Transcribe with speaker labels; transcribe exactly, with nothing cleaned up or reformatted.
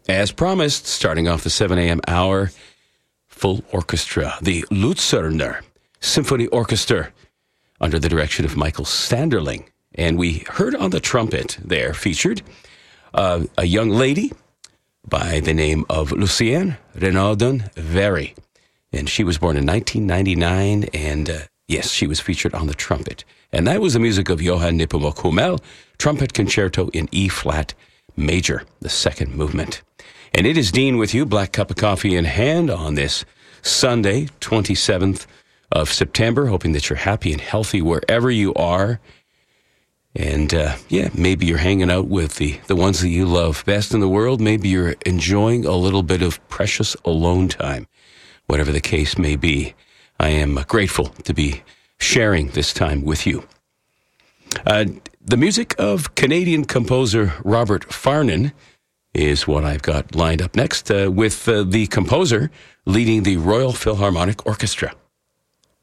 Speaker 1: As promised, starting off the seven a.m. hour, full orchestra, the Luzerner Symphony Orchestra, under the direction of Michael Sanderling. And we heard on the trumpet there, featured uh, a young lady by the name of Lucienne Renaudin Very. And she was born in nineteen ninety-nine, and uh, yes, she was featured on the trumpet. And that was the music of Johann Nepomuk Hummel, Trumpet Concerto in E-flat major, the second movement. And it is Dean with you, black cup of coffee in hand on this Sunday, twenty-seventh of September, hoping that you're happy and healthy wherever you are. And, uh, yeah, maybe you're hanging out with the, the ones that you love best in the world. Maybe you're enjoying a little bit of precious alone time. Whatever the case may be, I am grateful to be sharing this time with you. Uh, the music of Canadian composer Robert Farnon is what I've got lined up next, uh, with uh, the composer leading the Royal Philharmonic Orchestra.